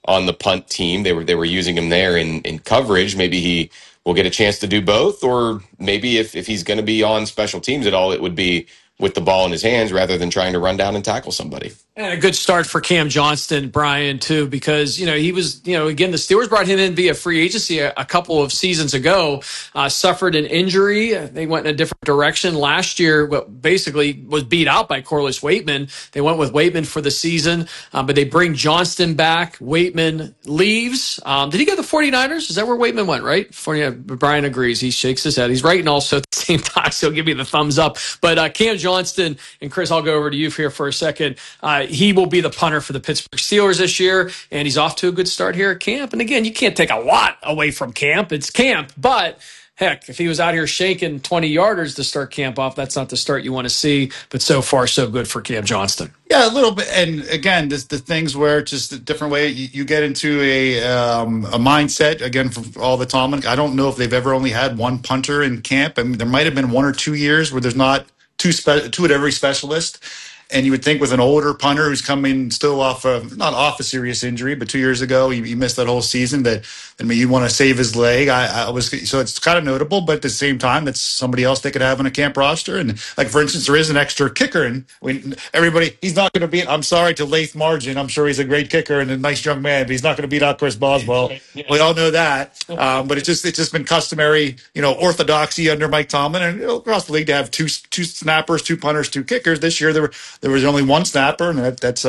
on the punt team. They were using him there in coverage. Maybe he will get a chance to do both, or maybe if he's going to be on special teams at all, it would be with the ball in his hands rather than trying to run down and tackle somebody. And a good start for Cam Johnston, Brian, too, because, he was, again, the Steelers brought him in via free agency a couple of seasons ago, suffered an injury. They went in a different direction last year, but basically was beat out by Corliss Waitman. They went with Waitman for the season, but they bring Johnston back. Waitman leaves. Did he go to the 49ers? Is that where Waitman went, right? Brian agrees. He shakes his head. He's right and also at the same time, so he'll give me the thumbs up. But Cam Johnston, and Chris, I'll go over to you here for a second. He will be the punter for the Pittsburgh Steelers this year, and he's off to a good start here at camp. And again, you can't take a lot away from camp. It's camp, but heck, if he was out here shaking 20-yarders to start camp off, that's not the start you want to see. But so far, so good for Cam Johnston. Yeah, a little bit. And again, the things where it's just a different way you get into a mindset, again, for all the Tomlin. I don't know if they've ever only had one punter in camp. I mean, there might have been 1 or 2 years where there's not two at every specialist. And you would think with an older punter who's coming still off of, not off a serious injury, but 2 years ago, he missed that whole season, that, I mean, you want to save his leg. So it's kind of notable, but at the same time, that's somebody else they could have on a camp roster. And like, for instance, there is an extra kicker, and he's not going to beat, I'm sorry to Laith Margin. I'm sure he's a great kicker and a nice young man, but he's not going to beat out Chris Boswell. We all know that. But it's just been customary, orthodoxy under Mike Tomlin and across the league to have two snappers, two punters, two kickers. This year, there was only one snapper, and that's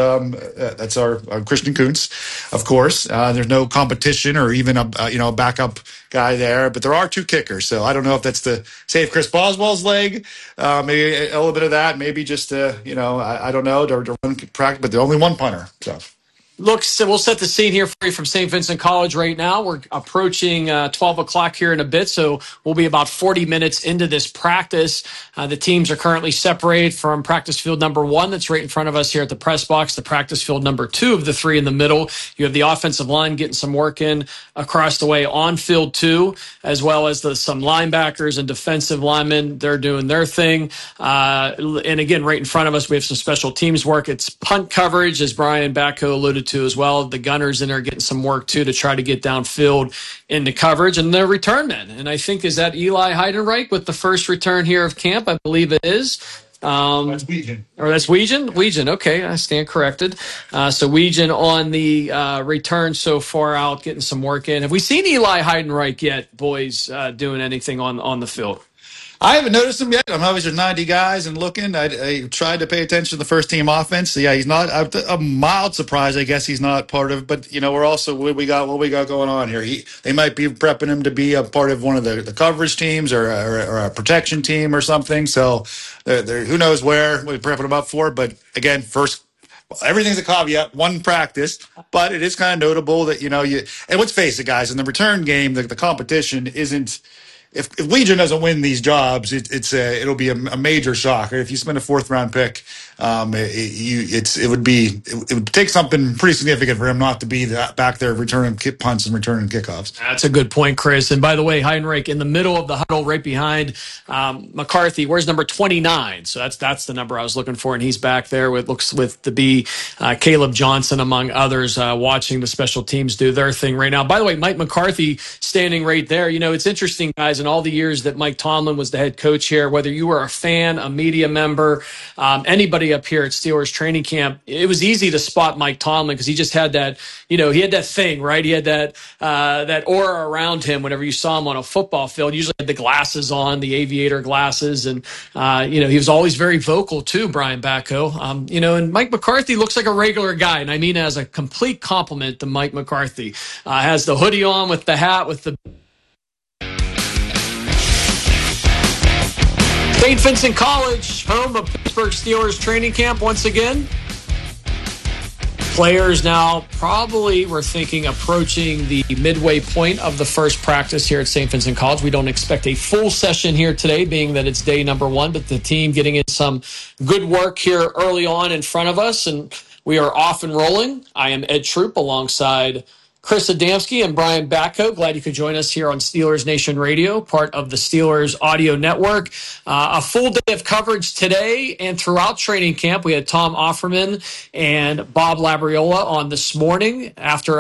our Christian Kuntz, of course. There's no competition or even a backup guy there, but there are two kickers. So I don't know if that's to save Chris Boswell's leg, maybe a little bit of that, maybe just to I don't know, to run practice, but there's only one punter. So. Look, so we'll set the scene here for you from St. Vincent College right now. We're approaching 12 o'clock here in a bit, so we'll be about 40 minutes into this practice. The teams are currently separated from practice field number 1 that's right in front of us here at the press box, the practice field number 2 of the 3 in the middle. You have the offensive line getting some work in across the way on field 2, as well as some linebackers and defensive linemen. They're doing their thing. And again, right in front of us, we have some special teams work. It's punt coverage, as Brian Batko alluded to as well. The gunners in there getting some work too to try to get downfield into coverage, and their return men. And I think, is that Eli Heidenreich with the first return here of camp? I believe it is. That's Weegan. Or that's Weegan? Weegan, okay, I stand corrected. So Weegan on the return so far out, getting some work in. Have we seen Eli Heidenreich yet, boys, doing anything on the field? I haven't noticed him yet. I'm always with 90 guys and looking. I tried to pay attention to the first team offense. So yeah, he's not. A mild surprise, I guess. He's not part of. But we're also what we got going on here. They might be prepping him to be a part of one of the coverage teams or a protection team or something. So who knows where we're prepping him up for. But again, everything's a caveat, one practice, but it is kind of notable that and let's face it, guys, in the return game, the competition isn't. If Legion doesn't win these jobs, it'll be a major shock. If you spend a 4th round pick, it would take something pretty significant for him not to be back there returning punts and returning kickoffs. That's a good point, Chris. And by the way, Heidenreich in the middle of the huddle, right behind McCarthy. Where's number 29? So that's the number I was looking for, and he's back there with to be Caleb Johnson among others, watching the special teams do their thing right now. By the way, Mike McCarthy standing right there. It's interesting, guys. In all the years that Mike Tomlin was the head coach here, whether you were a fan, a media member, anybody up here at Steelers training camp, it was easy to spot Mike Tomlin because he just had that, he had that thing, right? He had that aura around him whenever you saw him on a football field. Usually had the glasses on, the aviator glasses, and he was always very vocal too, Brian Batko. And Mike McCarthy looks like a regular guy, and I mean as a complete compliment to Mike McCarthy. Has the hoodie on with the hat, with the St. Vincent College, home of Pittsburgh Steelers training camp once again. Players now probably, we're thinking, approaching the midway point of the first practice here at St. Vincent College. We don't expect a full session here today, being that it's day number 1, but the team getting in some good work here early on in front of us, and we are off and rolling. I am Ed Troop alongside Chris Adamski and Brian Batko. Glad you could join us here on Steelers Nation Radio, part of the Steelers Audio Network. A full day of coverage today and throughout training camp. We had Tom Offerman and Bob Labriola on this morning after